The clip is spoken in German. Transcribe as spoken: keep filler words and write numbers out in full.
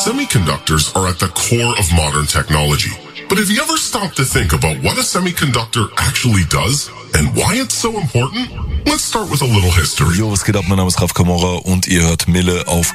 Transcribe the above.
Semiconductors are at the core of modern technology. But have you ever stopped to think about what a semiconductor actually does and why it's so important? Let's start with a little history. Jo, was geht ab? Mein Name ist Raf Kamora und ihr hört Mille auf